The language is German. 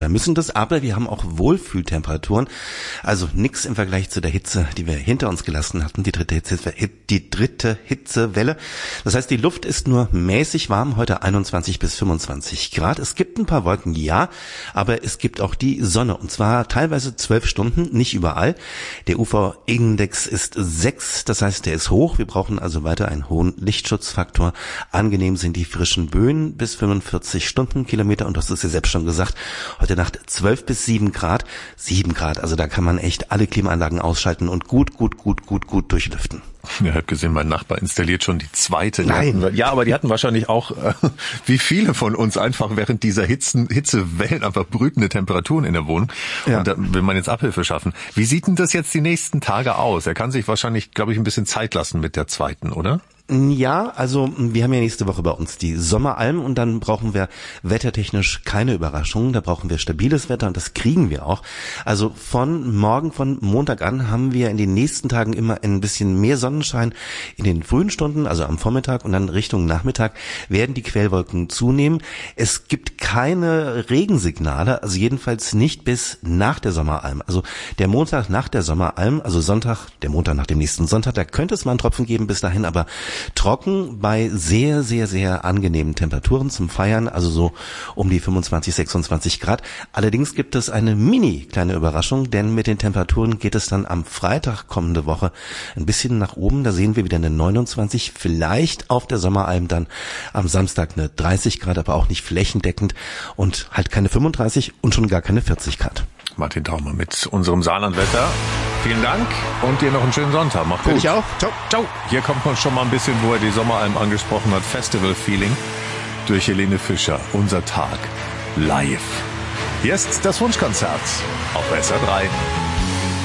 Wir müssen das, aber wir haben auch Wohlfühltemperaturen, also nix im Vergleich zu der Hitze, die wir hinter uns gelassen hatten, die dritte Hitzewelle. Das heißt, die Luft ist nur mäßig warm, heute 21 bis 25 Grad. Es gibt ein paar Wolken, ja, aber es gibt auch die Sonne, und zwar teilweise 12 Stunden, nicht überall. Der UV-Index ist 6, das heißt, der ist hoch. Wir brauchen also weiter einen hohen Lichtschutzfaktor. Angenehm sind die frischen Böen bis 45 Stundenkilometer, und das ist ja selbst schon gesagt, heute Nacht 12 bis 7 Grad. 7 Grad, also da kann man echt alle Klimaanlagen ausschalten und gut durchlüften. Ich habe gesehen, mein Nachbar installiert schon die zweite. Nein. Ja, aber die hatten wahrscheinlich auch, wie viele von uns, einfach während dieser Hitzewellen einfach brütende Temperaturen in der Wohnung. Ja. Und da will man jetzt Abhilfe schaffen. Wie sieht denn das jetzt die nächsten Tage aus? Er kann sich wahrscheinlich, glaube ich, ein bisschen Zeit lassen mit der zweiten, oder? Ja, also wir haben ja nächste Woche bei uns die Sommeralm, und dann brauchen wir wettertechnisch keine Überraschungen. Da brauchen wir stabiles Wetter, und das kriegen wir auch. Also von Montag an haben wir in den nächsten Tagen immer ein bisschen mehr Sonnenschein in den frühen Stunden, also am Vormittag, und dann Richtung Nachmittag werden die Quellwolken zunehmen. Es gibt keine Regensignale, also jedenfalls nicht bis nach der Sommeralm. Also der Montag nach der Sommeralm, also Sonntag, der Montag nach dem nächsten Sonntag, da könnte es mal einen Tropfen geben bis dahin, aber trocken bei sehr, sehr, sehr angenehmen Temperaturen zum Feiern, also so um die 25, 26 Grad. Allerdings gibt es eine kleine Überraschung, denn mit den Temperaturen geht es dann am Freitag kommende Woche ein bisschen nach oben. Da sehen wir wieder eine 29, vielleicht auf der Sommeralm dann am Samstag eine 30 Grad, aber auch nicht flächendeckend, und halt keine 35 und schon gar keine 40 Grad. Martin Taumer mit unserem Saarlandwetter. Vielen Dank und dir noch einen schönen Sonntag. Mach gut. Ich auch. Ciao. Ciao. Hier kommt man schon mal ein bisschen, wo er die Sommeralm angesprochen hat, Festival-Feeling durch Helene Fischer. Unser Tag live. Jetzt das Wunschkonzert auf SR3.